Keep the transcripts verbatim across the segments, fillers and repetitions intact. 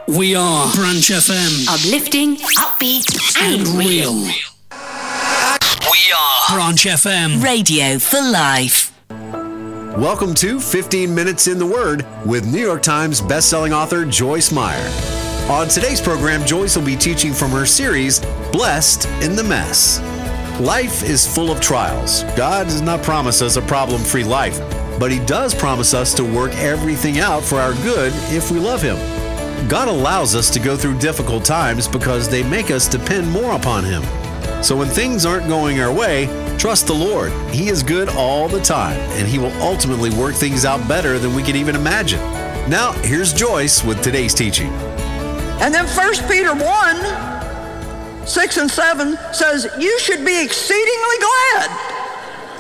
We are Branch F M. Uplifting, upbeat, and, and real. real. We are Branch F M. Radio for life. Welcome to fifteen minutes in the Word with New York Times bestselling author Joyce Meyer. On today's program, Joyce will be teaching from her series, Blessed in the Mess. Life is full of trials. God does not promise us a problem-free life, but He does promise us to work everything out for our good if we love Him. God allows us to go through difficult times because they make us depend more upon Him. So when things aren't going our way, trust the Lord. He is good all the time, and He will ultimately work things out better than we can even imagine. Now, here's Joyce with today's teaching. And then First Peter one, six and seven says, you should be exceedingly glad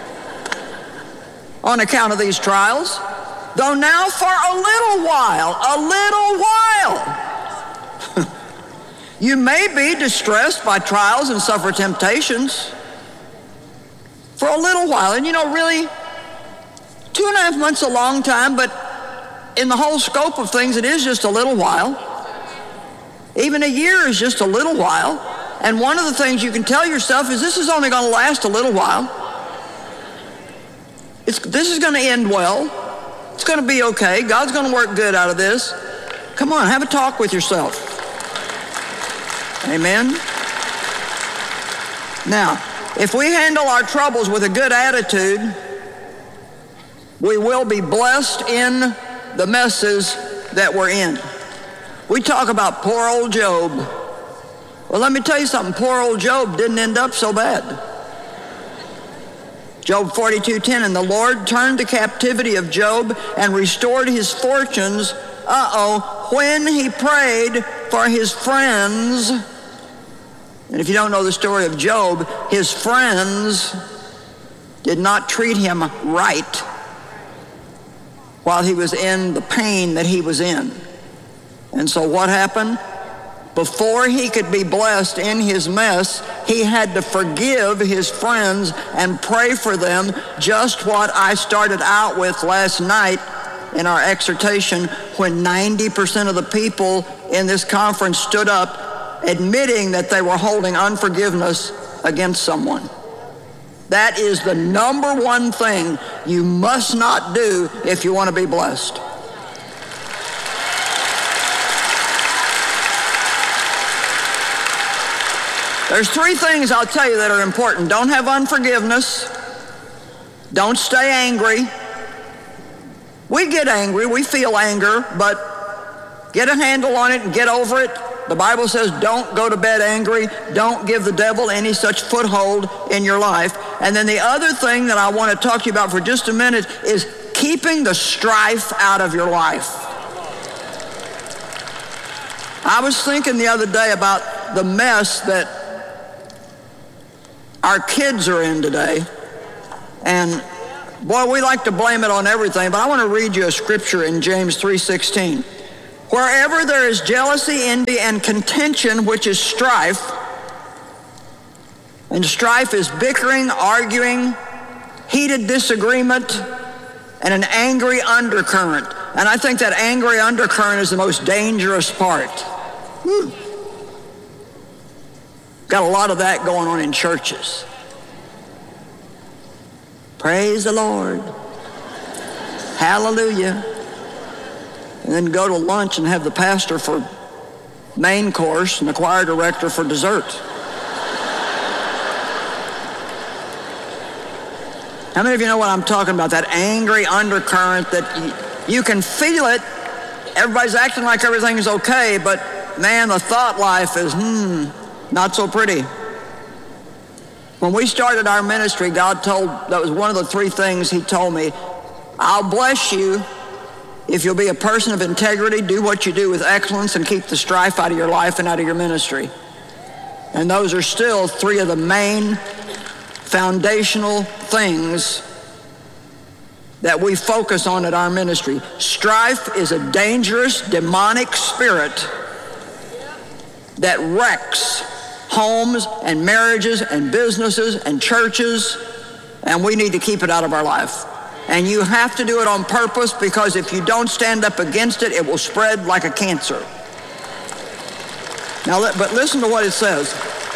on account of these trials, though now for a little while, a little while, you may be distressed by trials and suffer temptations for a little while. And you know, really, two and a half months is a long time, but in the whole scope of things, it is just a little while. Even a year is just a little while. And one of the things you can tell yourself is this is only going to last a little while. It's, this is going to end well. It's going to be okay. God's going to work good out of this. Come on, have a talk with yourself. Amen? Now, if we handle our troubles with a good attitude, we will be blessed in the messes that we're in. We talk about poor old Job. Well, let me tell you something. Poor old Job didn't end up so bad. Job forty-two ten, and the Lord turned the captivity of Job and restored his fortunes, uh-oh, when he prayed for his friends. And if you don't know the story of Job, his friends did not treat him right while he was in the pain that he was in. And so what happened? Before he could be blessed in his mess, he had to forgive his friends and pray for them, just what I started out with last night in our exhortation when ninety percent of the people in this conference stood up admitting that they were holding unforgiveness against someone. That is the number one thing you must not do if you want to be blessed. There's three things I'll tell you that are important. Don't have unforgiveness. Don't stay angry. We get angry, we feel anger, but get a handle on it and get over it. The Bible says don't go to bed angry. Don't give the devil any such foothold in your life. And then the other thing that I want to talk to you about for just a minute is keeping the strife out of your life. I was thinking the other day about the mess that our kids are in today, and boy, we like to blame it on everything, but I want to read you a scripture in James three sixteen. Wherever there is jealousy, envy, and contention, which is strife, and strife is bickering, arguing, heated disagreement, and an angry undercurrent. And I think that angry undercurrent is the most dangerous part. Whew. Got a lot of that going on in churches. Praise the Lord. Hallelujah. And then go to lunch and have the pastor for main course and the choir director for dessert. How many of you know what I'm talking about? That angry undercurrent that you, you can feel it. Everybody's acting like everything is okay, but man, the thought life is, hmm, not so pretty. When we started our ministry, God told, that was one of the three things He told me, I'll bless you if you'll be a person of integrity, do what you do with excellence, and keep the strife out of your life and out of your ministry. And those are still three of the main foundational things that we focus on at our ministry. Strife is a dangerous, demonic spirit that wrecks homes and marriages and businesses and churches, and we need to keep it out of our life. And you have to do it on purpose, because if you don't stand up against it, it will spread like a cancer. Now, but listen to what it says.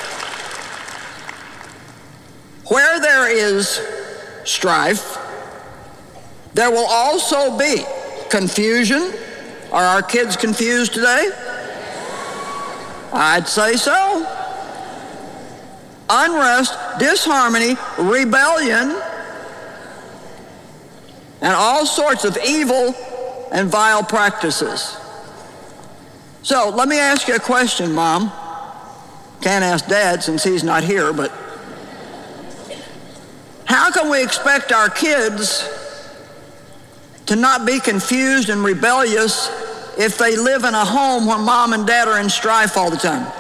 Where there is strife, there will also be confusion. Are our kids confused today? I'd say so. Unrest, disharmony, rebellion, and all sorts of evil and vile practices. So let me ask you a question, Mom. Can't ask Dad since he's not here, but how can we expect our kids to not be confused and rebellious if they live in a home where Mom and Dad are in strife all the time?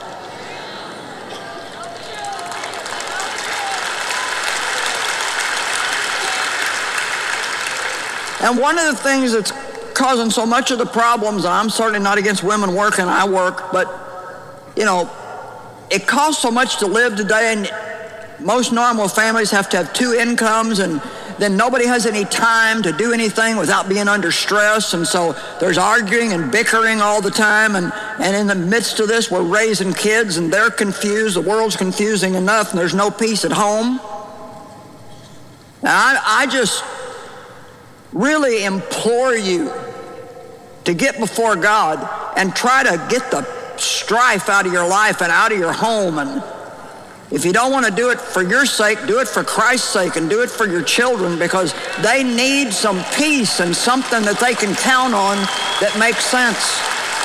And one of the things that's causing so much of the problems, and I'm certainly not against women working, I work, but, you know, it costs so much to live today, and most normal families have to have two incomes, and then nobody has any time to do anything without being under stress, and so there's arguing and bickering all the time, and, and in the midst of this, we're raising kids, and they're confused, the world's confusing enough, and there's no peace at home. Now, I, I just really implore you to get before God and try to get the strife out of your life and out of your home. And if you don't want to do it for your sake, do it for Christ's sake, and do it for your children, because they need some peace and something that they can count on that makes sense.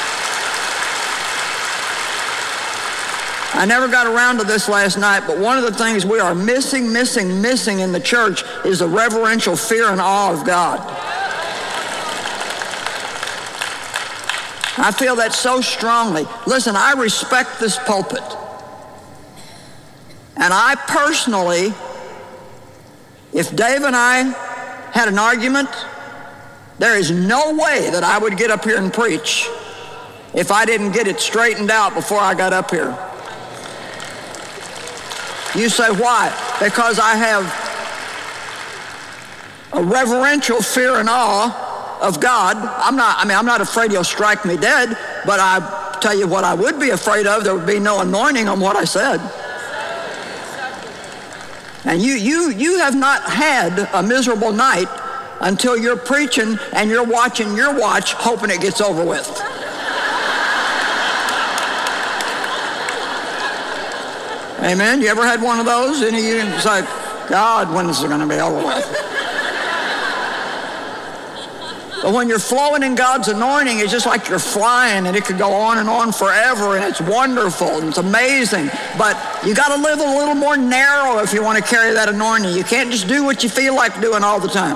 I never got around to this last night, but one of the things we are missing, missing, missing in the church is the reverential fear and awe of God. I feel that so strongly. Listen, I respect this pulpit. And I personally, if Dave and I had an argument, there is no way that I would get up here and preach if I didn't get it straightened out before I got up here. You say, why? Because I have a reverential fear and awe of God. I'm not, I mean, I'm not afraid he'll strike me dead, but I tell you what I would be afraid of, there would be no anointing on what I said. And you, you, you have not had a miserable night until you're preaching and you're watching your watch, hoping it gets over with. Amen. You ever had one of those? And you it's like, God, when is it going to be over with? But when you're flowing in God's anointing, it's just like you're flying, and it could go on and on forever, and it's wonderful, and it's amazing. But you got to live a little more narrow if you want to carry that anointing. You can't just do what you feel like doing all the time.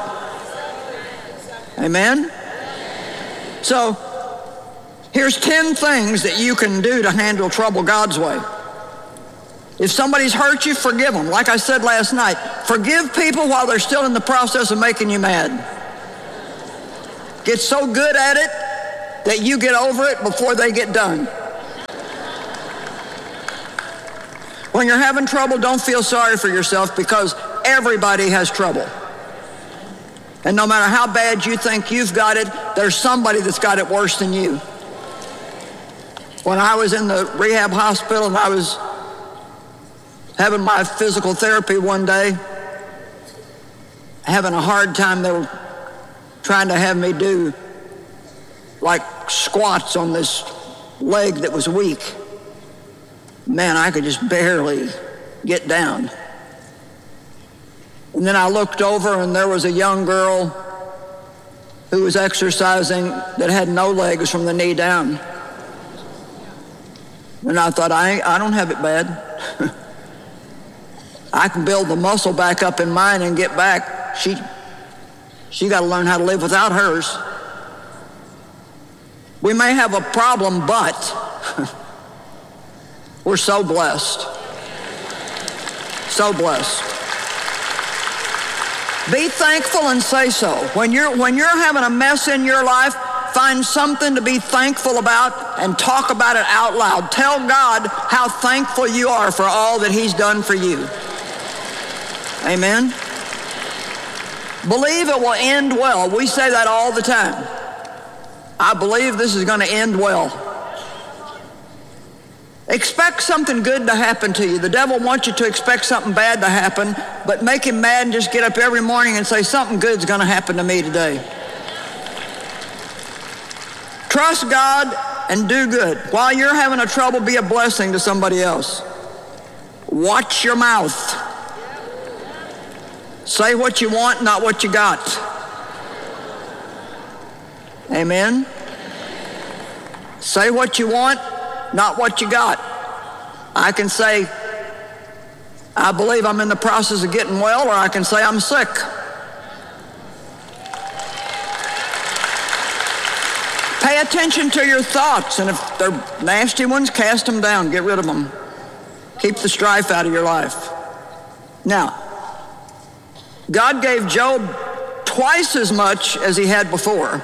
Amen? So, here's ten things that you can do to handle trouble God's way. If somebody's hurt you, forgive them. Like I said last night, forgive people while they're still in the process of making you mad. Get so good at it that you get over it before they get done. When you're having trouble, don't feel sorry for yourself, because everybody has trouble. And no matter how bad you think you've got it, there's somebody that's got it worse than you. When I was in the rehab hospital and I was having my physical therapy one day, having a hard time, they were trying to have me do like squats on this leg that was weak. Man, I could just barely get down. And then I looked over, and there was a young girl who was exercising that had no legs from the knee down. And I thought, I, I don't have it bad. I can build the muscle back up in mine and get back. She, she got to learn how to live without hers. We may have a problem, but we're so blessed. So blessed. Be thankful and say so. When you're, when you're having a mess in your life, find something to be thankful about and talk about it out loud. Tell God how thankful you are for all that he's done for you. Amen. Believe it will end well. We say that all the time. I believe this is going to end well. Expect something good to happen to you. The devil wants you to expect something bad to happen, but make him mad and just get up every morning and say, something good's going to happen to me today. Trust God and do good. While you're having a trouble, be a blessing to somebody else. Watch your mouth. Say what you want, not what you got. Amen? Say what you want, not what you got. I can say, I believe I'm in the process of getting well, or I can say I'm sick. Pay attention to your thoughts, and if they're nasty ones, cast them down, get rid of them. Keep the strife out of your life. Now, God gave Job twice as much as he had before.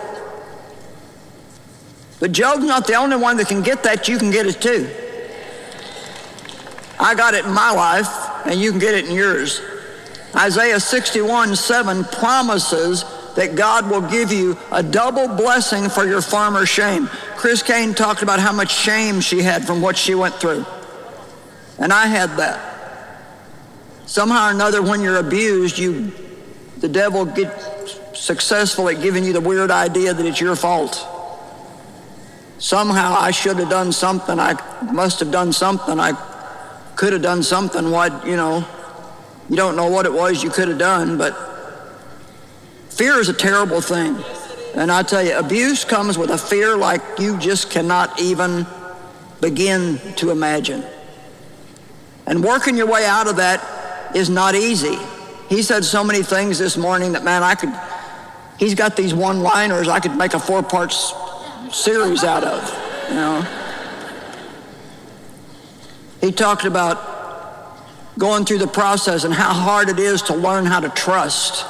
But Job's not the only one that can get that. You can get it too. I got it in my life, and you can get it in yours. Isaiah sixty-one seven promises that God will give you a double blessing for your former shame. Chris Kane talked about how much shame she had from what she went through. And I had that. Somehow or another, when you're abused, you, the devil gets successful at giving you the weird idea that it's your fault. Somehow I should have done something. I must have done something. I could have done something. What, you know, you don't know what it was you could have done, but fear is a terrible thing. And I tell you, abuse comes with a fear like you just cannot even begin to imagine. And working your way out of that is not easy. He said so many things this morning that, man, I could, he's got these one-liners I could make a four-part series out of, you know. He talked about going through the process and how hard it is to learn how to trust.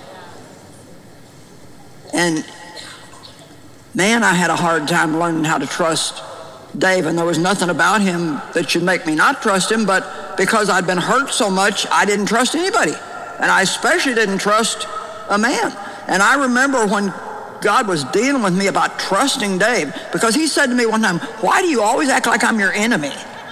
And man, I had a hard time learning how to trust Dave, and there was nothing about him that should make me not trust him, but because I'd been hurt so much, I didn't trust anybody. And I especially didn't trust a man. And I remember when God was dealing with me about trusting Dave, because he said to me one time, why do you always act like I'm your enemy?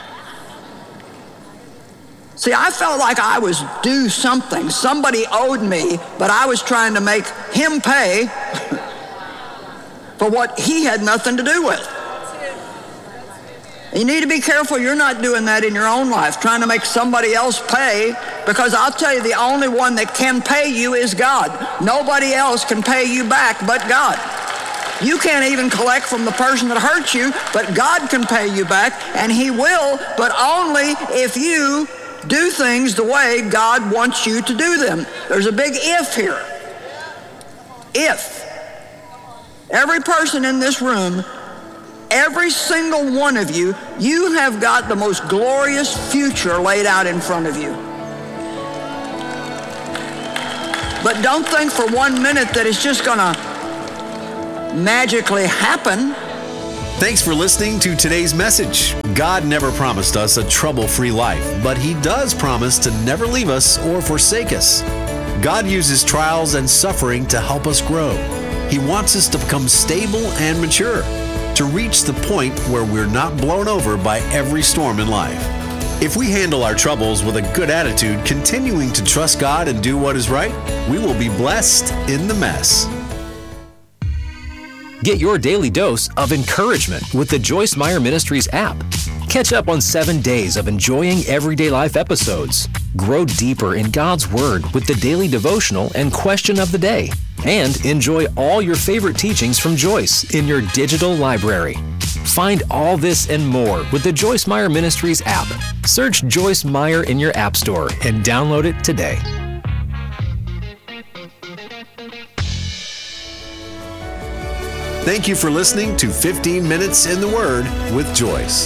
See, I felt like I was due something. Somebody owed me, but I was trying to make him pay for what he had nothing to do with. You need to be careful you're not doing that in your own life, trying to make somebody else pay, because I'll tell you, the only one that can pay you is God. Nobody else can pay you back but God. You can't even collect from the person that hurt you, but God can pay you back, and he will, but only if you do things the way God wants you to do them. There's a big if here. If. Every person in this room, every single one of you, you have got the most glorious future laid out in front of you. But don't think for one minute that it's just gonna magically happen. Thanks for listening to today's message. God never promised us a trouble-free life, but he does promise to never leave us or forsake us. God uses trials and suffering to help us grow. He wants us to become stable and mature, to reach the point where we're not blown over by every storm in life. If we handle our troubles with a good attitude, continuing to trust God and do what is right, we will be blessed in the mess. Get your daily dose of encouragement with the Joyce Meyer Ministries app. Catch up on seven days of enjoying everyday life episodes. Grow deeper in God's Word with the daily devotional and question of the day. And enjoy all your favorite teachings from Joyce in your digital library. Find all this and more with the Joyce Meyer Ministries app. Search Joyce Meyer in your app store and download it today. Thank you for listening to fifteen minutes in the Word with Joyce.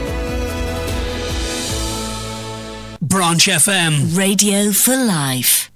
Branch F M. Radio for Life.